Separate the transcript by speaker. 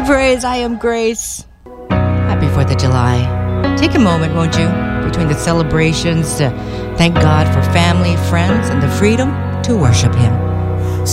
Speaker 1: praise. I am Grace.
Speaker 2: Happy 4th of July. Take a moment, won't you, between the celebrations to thank God for family, friends, and the freedom to worship Him.